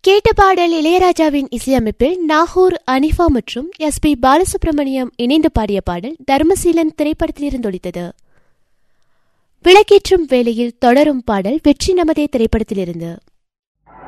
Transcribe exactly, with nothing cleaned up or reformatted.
கேட்ட பாடல் இளையராஜாவின் இசையமைப்பில் நாகூர், அனிஃபா மற்றும் எஸ் பி பாலசுப்ரமணியம் இணைந்து பாடிய பாடல் தர்மசீலன் திரைப்படத்திலிருந்து ஒலித்தது. விளக்கேற்றும் வேளையில் தொடரும் பாடல் வெற்றி நமதே திரைப்படத்திலிருந்து.